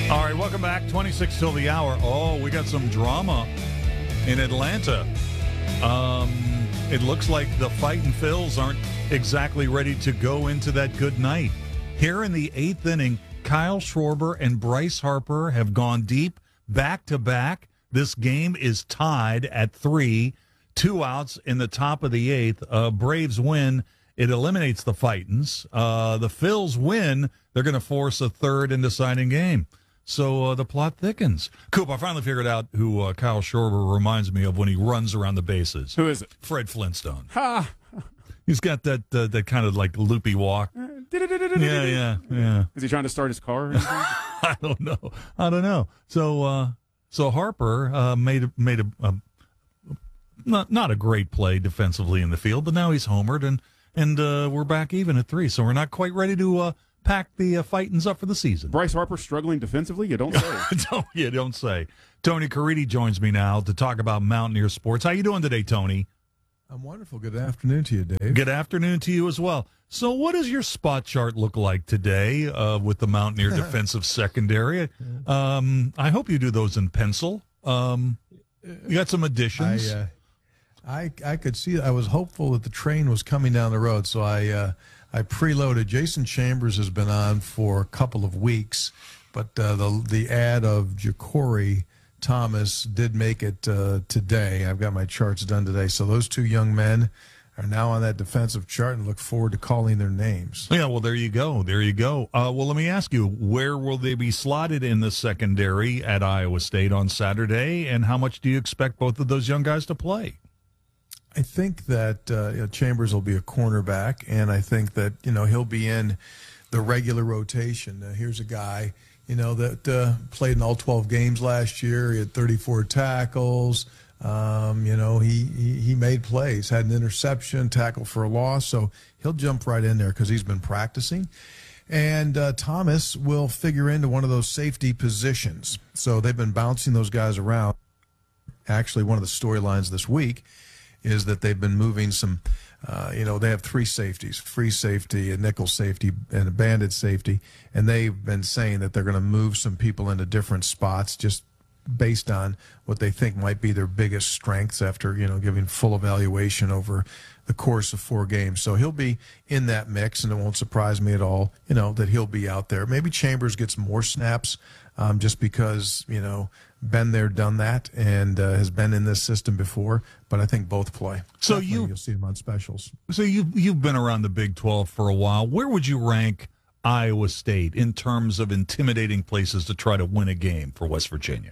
All right, welcome back. 26 till the hour. Oh, we got some drama in Atlanta. It looks like the Fightin' Phils aren't exactly ready to go into that good night. Here in the 8th inning, Kyle Schwarber and Bryce Harper have gone deep back-to-back. This game is tied at 3, 2 outs in the top of the 8th. Braves win. It eliminates the Fightins. The Phils win. They're going to force a third and deciding game. So the plot thickens. Coop, I finally figured out who Kyle Schwarber reminds me of when he runs around the bases. Who is it? Fred Flintstone. Ha! He's got that kind of like loopy walk. Yeah. Is he trying to start his car? Or anything? I don't know. So Harper made a not a great play defensively in the field, but now he's homered and we're back even at 3. So we're not quite ready to pack the Fightins up for the season. Bryce Harper struggling defensively? You don't say. You don't say. Tony Caridi joins me now to talk about Mountaineer sports. How you doing today, Tony? I'm wonderful. Good afternoon to you, Dave. Good afternoon to you as well. So what does your spot chart look like today with the Mountaineer defensive secondary? I hope you do those in pencil. You got some additions. I could see. I was hopeful that the train was coming down the road, so I preloaded. Jason Chambers has been on for a couple of weeks, but the ad of Ja'Cory Thomas did make it today. I've got my charts done today. So those two young men are now on that defensive chart and look forward to calling their names. Yeah, well, there you go. Well, let me ask you, where will they be slotted in the secondary at Iowa State on Saturday, and how much do you expect both of those young guys to play? I think that Chambers will be a cornerback, and I think that he'll be in the regular rotation. Here's a guy that played in all 12 games last year. He had 34 tackles. He made plays, had an interception, tackle for a loss, so he'll jump right in there because he's been practicing. And Thomas will figure into one of those safety positions. So they've been bouncing those guys around. Actually, one of the storylines this week is that they've been moving some, they have 3 safeties, free safety, a nickel safety, and a banded safety, and they've been saying that they're going to move some people into different spots just based on what they think might be their biggest strengths after, giving full evaluation over the course of 4 games. So he'll be in that mix, and it won't surprise me at all, that he'll be out there. Maybe Chambers gets more snaps just because, been there, done that, and has been in this system before. But I think both play. So you'll see them on specials. So you've been around the Big 12 for a while. Where would you rank Iowa State in terms of intimidating places to try to win a game for West Virginia?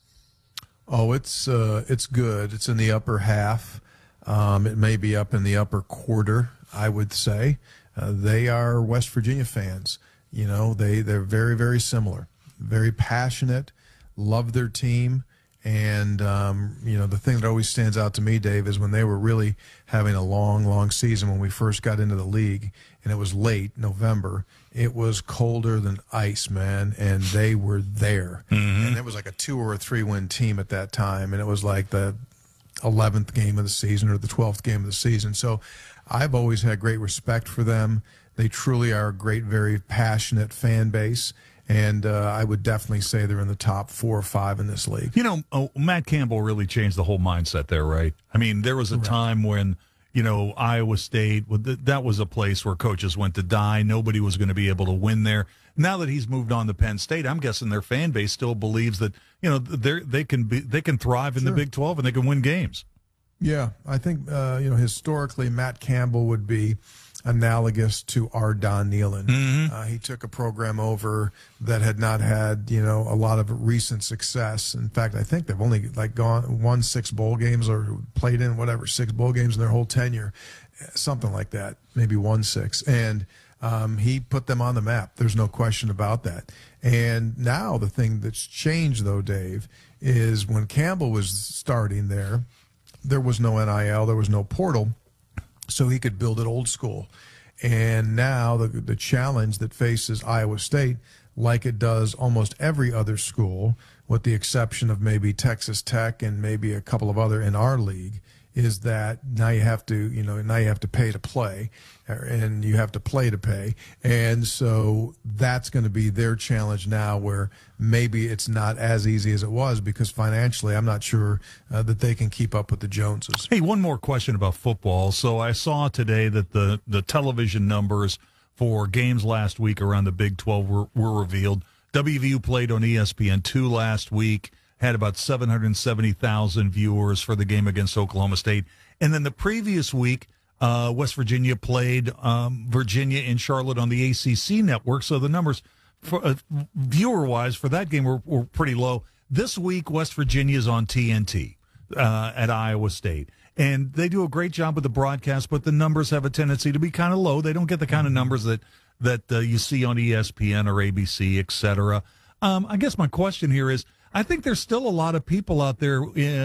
Oh, it's good. It's in the upper half. It may be up in the upper quarter, I would say. They are West Virginia fans. They're very, very similar, very passionate, love their team. And, the thing that always stands out to me, Dave, is when they were really having a long, long season when we first got into the league, and it was late November. It was colder than ice, man, and they were there. Mm-hmm. And it was like a 2 or a 3-win team at that time, and it was like the 11th game of the season or the 12th game of the season. So I've always had great respect for them. They truly are a great, very passionate fan base. And I would definitely say they're in the top 4 or 5 in this league. Matt Campbell really changed the whole mindset there, right? I mean, there was a time when, Iowa State, that was a place where coaches went to die. Nobody was going to be able to win there. Now that he's moved on to Penn State, I'm guessing their fan base still believes that, they can thrive in the Big 12 and they can win games. Yeah, I think, historically, Matt Campbell would be analogous to our Don Nehlen. Mm-hmm. He took a program over that had not had, a lot of recent success. In fact, I think they've only won 6 bowl games or played in 6 bowl games in their whole tenure, something like that, maybe 1-6. And he put them on the map. There's no question about that. And now the thing that's changed, though, Dave, is when Campbell was starting there was no NIL, there was no portal. So he could build it old school. And now the challenge that faces Iowa State, like it does almost every other school, with the exception of maybe Texas Tech and maybe a couple of other in our league, is that now you have to pay to play, and you have to play to pay. And so that's going to be their challenge now, where maybe it's not as easy as it was, because financially I'm not sure that they can keep up with the Joneses. Hey, one more question about football. So I saw today that the television numbers for games last week around the Big 12 were revealed. WVU played on ESPN2 last week, had about 770,000 viewers for the game against Oklahoma State. And then the previous week, West Virginia played Virginia in Charlotte on the ACC network. So the numbers, viewer-wise, for that game were pretty low. This week, West Virginia is on TNT at Iowa State. And they do a great job with the broadcast, but the numbers have a tendency to be kind of low. They don't get the kind of numbers that you see on ESPN or ABC, et cetera. I guess my question here is, I think there's still a lot of people out there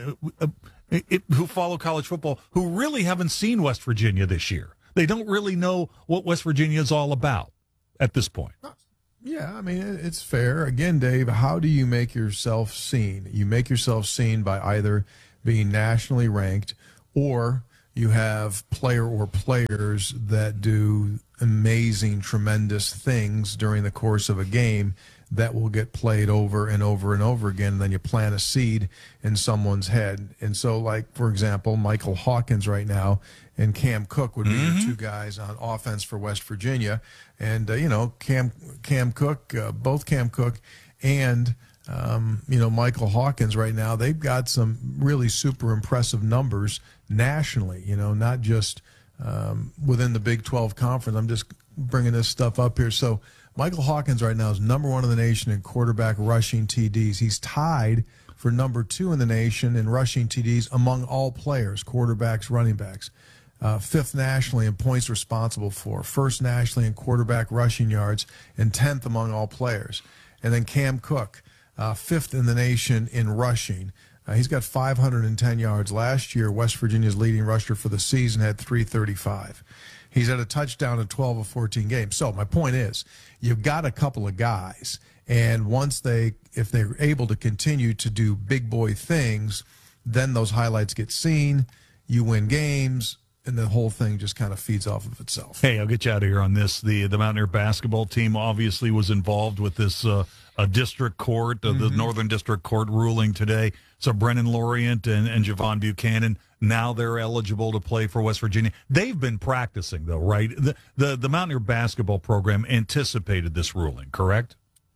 who follow college football who really haven't seen West Virginia this year. They don't really know what West Virginia is all about at this point. Yeah, I mean, it's fair. Again, Dave, how do you make yourself seen? You make yourself seen by either being nationally ranked, or you have player or players that do amazing, tremendous things during the course of a game that will get played over and over and over again, and then you plant a seed in someone's head. And so, like, for example, Michael Hawkins right now and Cam Cook would be your two guys on offense for West Virginia. And, Cam Cook, both Cam Cook and, Michael Hawkins right now, they've got some really super impressive numbers nationally, not just within the Big 12 conference. I'm just bringing this stuff up here. So Michael Hawkins right now is number 1 in the nation in quarterback rushing TDs. He's tied for number 2 in the nation in rushing TDs among all players, quarterbacks, running backs. 5th nationally in points responsible for, 1st nationally in quarterback rushing yards, and 10th among all players. And then Cam Cook, 5th in the nation in rushing. He's got 510 yards. Last year, West Virginia's leading rusher for the season had 335. He's had a touchdown in 12 of 14 games. So my point is, you've got a couple of guys, and if they're able to continue to do big boy things, then those highlights get seen, you win games, and the whole thing just kind of feeds off of itself. Hey, I'll get you out of here on this. The Mountaineer basketball team obviously was involved with this district court, the Northern District Court ruling today. So Brennan Laurent and Javon Buchanan, now they're eligible to play for West Virginia. They've been practicing, though, right? The Mountaineer basketball program anticipated this ruling, correct?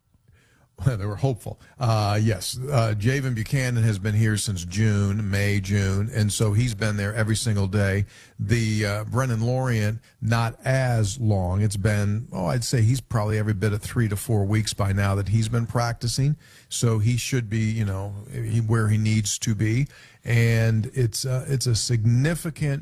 They were hopeful. Yes. Javon Buchanan has been here since May, June, and so he's been there every single day. The Brennan Laurent, not as long. It's been, I'd say he's probably every bit of 3 to 4 weeks by now that he's been practicing. So he should be, where he needs to be. And it's a significant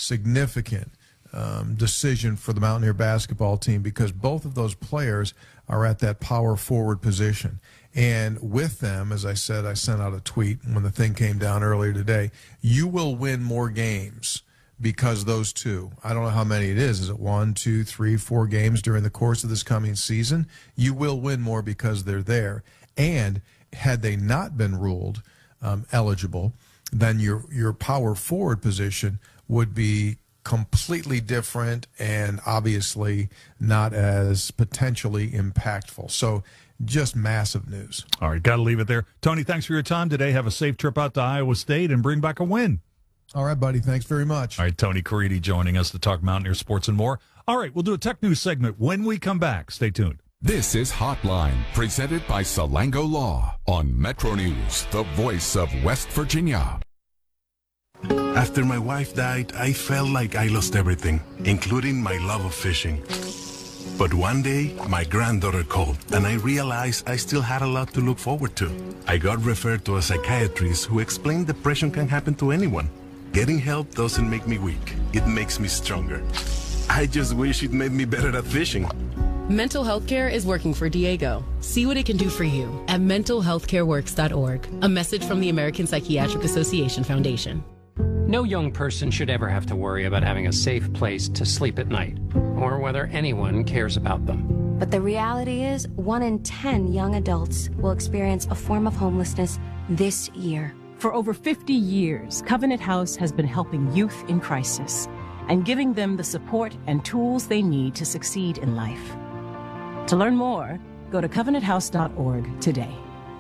decision for the Mountaineer basketball team, because both of those players are at that power forward position. And with them, as I said, I sent out a tweet when the thing came down earlier today, you will win more games because those two, I don't know how many it is. Is it 1, 2, 3, 4 games during the course of this coming season? You will win more because they're there. And had they not been ruled eligible, then your power forward position would be completely different and obviously not as potentially impactful. So just massive news. All right, got to leave it there. Tony, thanks for your time today. Have a safe trip out to Iowa State and bring back a win. All right, buddy. Thanks very much. All right, Tony Caridi joining us to talk Mountaineer sports and more. All right, we'll do a tech news segment when we come back. Stay tuned. This is Hotline, presented by Salango Law on Metro News, the voice of West Virginia. After my wife died, I felt like I lost everything, including my love of fishing. But one day, my granddaughter called, and I realized I still had a lot to look forward to. I got referred to a psychiatrist who explained depression can happen to anyone. Getting help doesn't make me weak. It makes me stronger. I just wish it made me better at fishing. Mental health care is working for Diego. See what it can do for you at mentalhealthcareworks.org. A message from the American Psychiatric Association Foundation. No young person should ever have to worry about having a safe place to sleep at night, or whether anyone cares about them. But the reality is, 1 in 10 young adults will experience a form of homelessness this year. For over 50 years, Covenant House has been helping youth in crisis and giving them the support and tools they need to succeed in life. To learn more, go to covenanthouse.org today.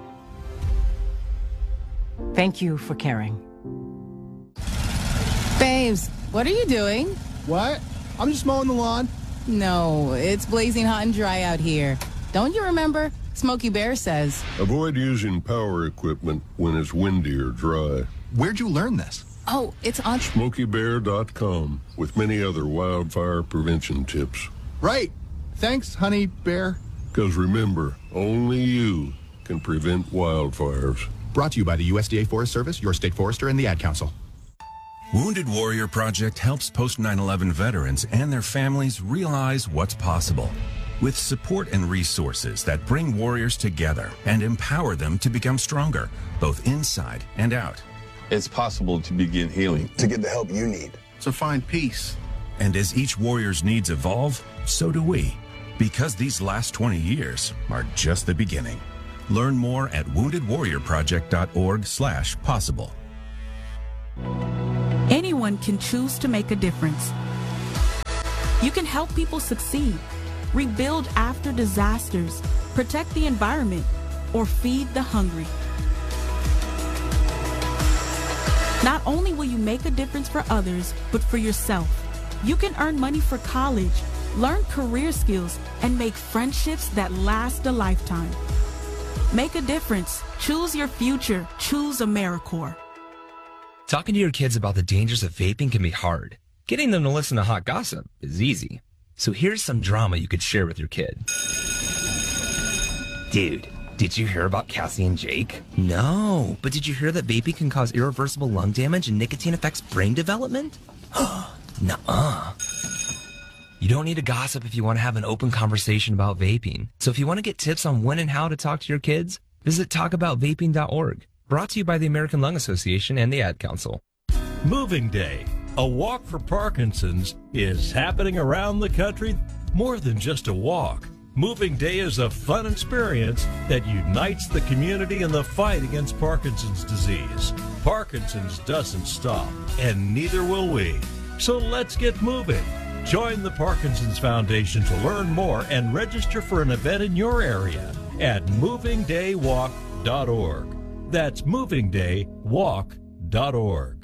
Thank you for caring. Babes, what are you doing? What? I'm just mowing the lawn. No, it's blazing hot and dry out here. Don't you remember? Smokey Bear says, avoid using power equipment when it's windy or dry. Where'd you learn this? oh, it's on SmokeyBear.com with many other wildfire prevention tips. Right. Thanks, Honey Bear. Because remember, only you can prevent wildfires. Brought to you by the USDA Forest Service, your state forester, and the Ad Council. Wounded Warrior Project helps post 9/11 veterans and their families realize what's possible. With support and resources that bring warriors together and empower them to become stronger, both inside and out. It's possible to begin healing. To get the help you need. To find peace. And as each warrior's needs evolve, so do we. Because these last 20 years are just the beginning. Learn more at woundedwarriorproject.org/possible. Anyone can choose to make a difference. You can help people succeed, rebuild after disasters, protect the environment, or feed the hungry. Not only will you make a difference for others, but for yourself. You can earn money for college, learn career skills, and make friendships that last a lifetime. Make a difference. Choose your future. Choose AmeriCorps. Talking to your kids about the dangers of vaping can be hard. Getting them to listen to hot gossip is easy. So here's some drama you could share with your kid. Dude, did you hear about Cassie and Jake? No, but did you hear that vaping can cause irreversible lung damage and nicotine affects brain development? Nuh-uh. You don't need to gossip if you want to have an open conversation about vaping. So if you want to get tips on when and how to talk to your kids, visit talkaboutvaping.org. Brought to you by the American Lung Association and the Ad Council. Moving Day, a walk for Parkinson's, is happening around the country. More than just a walk. Moving Day is a fun experience that unites the community in the fight against Parkinson's disease. Parkinson's doesn't stop, and neither will we. So let's get moving. Join the Parkinson's Foundation to learn more and register for an event in your area at movingdaywalk.org. That's movingdaywalk.org.